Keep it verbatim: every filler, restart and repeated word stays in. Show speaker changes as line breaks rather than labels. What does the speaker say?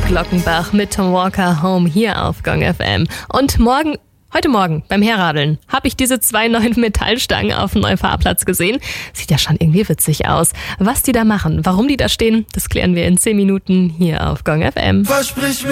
Glockenbach mit Tom Walker Home hier auf Gong F M. Und morgen, heute Morgen beim Herradeln, habe ich diese zwei neuen Metallstangen auf dem Neufahrplatz gesehen. Sieht ja schon irgendwie witzig aus. Was die da machen, warum die da stehen, das klären wir in zehn Minuten hier auf Gong F M.
Versprich